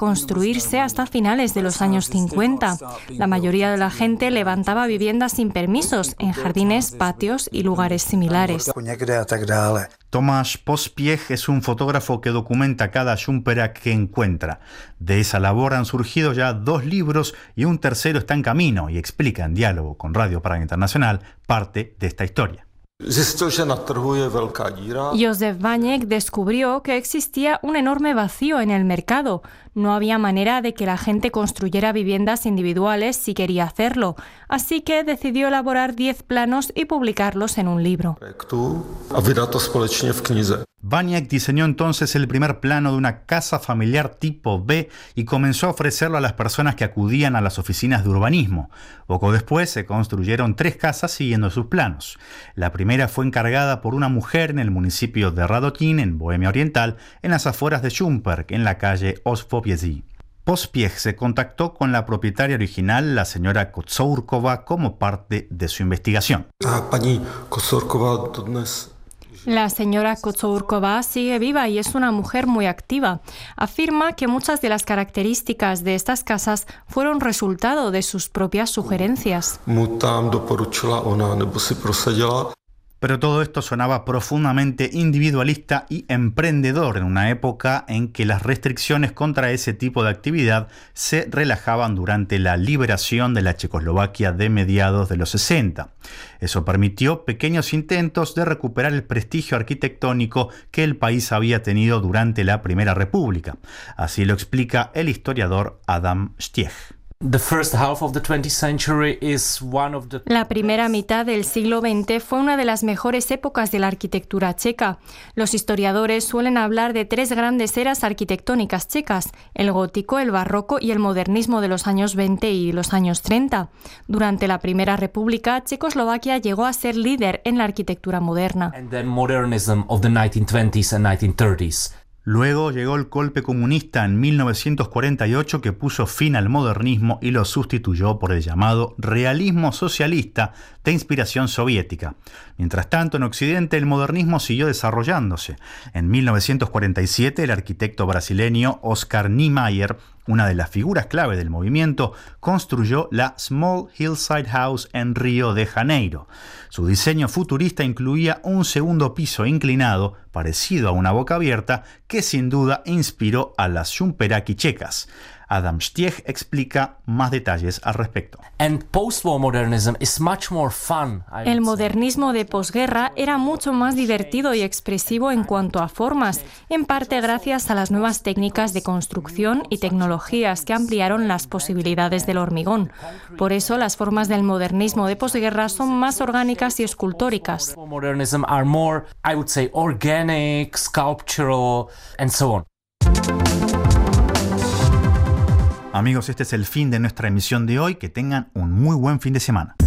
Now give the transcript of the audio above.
construirse hasta finales de los años 50. La mayoría de la gente levantaba viviendas sin permisos en jardines, patios y lugares similares. Tomáš Pospíšek es un fotógrafo que documenta cada jumperak que encuentra. De esa labor han surgido ya 2 libros y un tercero está en camino y explica en diálogo con Radio Praga Internacional parte de esta historia. Josef Vaněk descubrió que existía un enorme vacío en el mercado. No había manera de que la gente construyera viviendas individuales si quería hacerlo, así que decidió elaborar 10 planos y publicarlos en un libro. Vaněk diseñó entonces el primer plano de una casa familiar tipo B y comenzó a ofrecerlo a las personas que acudían a las oficinas de urbanismo. Poco después se construyeron 3 casas siguiendo sus planos. La primera fue encargada por una mujer en el municipio de Radotín, en Bohemia Oriental, en las afueras de Šumperk, en la calle Ospověží. Pospíšek se contactó con la propietaria original, la señora Kocourková, como parte de su investigación. La señora Kocourková sigue viva y es una mujer muy activa. Afirma que muchas de las características de estas casas fueron resultado de sus propias sugerencias. Pero todo esto sonaba profundamente individualista y emprendedor en una época en que las restricciones contra ese tipo de actividad se relajaban durante la liberación de la Checoslovaquia de mediados de los 60. Eso permitió pequeños intentos de recuperar el prestigio arquitectónico que el país había tenido durante la Primera República. Así lo explica el historiador Adam Štiech. La primera mitad del siglo XX fue una de las mejores épocas de la arquitectura checa. Los historiadores suelen hablar de 3 grandes eras arquitectónicas checas: el gótico, el barroco y el modernismo de los años 20 y los años 30. Durante la Primera República, Checoslovaquia llegó a ser líder en la arquitectura moderna. Luego llegó el golpe comunista en 1948 que puso fin al modernismo y lo sustituyó por el llamado realismo socialista de inspiración soviética. Mientras tanto, en Occidente el modernismo siguió desarrollándose. En 1947 el arquitecto brasileño Oscar Niemeyer, una de las figuras clave del movimiento, construyó la Small Hillside House en Río de Janeiro. Su diseño futurista incluía un segundo piso inclinado, parecido a una boca abierta, que sin duda inspiró a las jumperaki checas. Adam Štiech explica más detalles al respecto. El modernismo de posguerra era mucho más divertido y expresivo en cuanto a formas, en parte gracias a las nuevas técnicas de construcción y tecnologías que ampliaron las posibilidades del hormigón. Por eso las formas del modernismo de posguerra son más orgánicas y escultóricas. Amigos, este es el fin de nuestra emisión de hoy. Que tengan un muy buen fin de semana.